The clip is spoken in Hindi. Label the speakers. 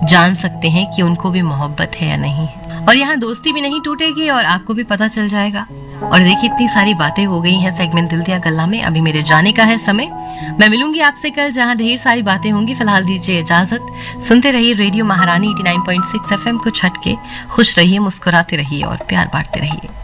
Speaker 1: जान सकते हैं कि उनको भी मोहब्बत है या नहीं। और यहाँ दोस्ती भी नहीं टूटेगी और आपको भी पता चल जाएगा। और देखिए, इतनी सारी बातें हो गई हैं सेगमेंट दिल दिया गल्ला में। अभी मेरे जाने का है समय। मैं मिलूंगी आपसे कल, जहां ढेर सारी बातें होंगी। फिलहाल दीजिए इजाजत। सुनते रहिए रेडियो महारानी 89.6 FM। कुछ हटके खुश रहिए, मुस्कुराते रहिए और प्यार बांटते रहिए।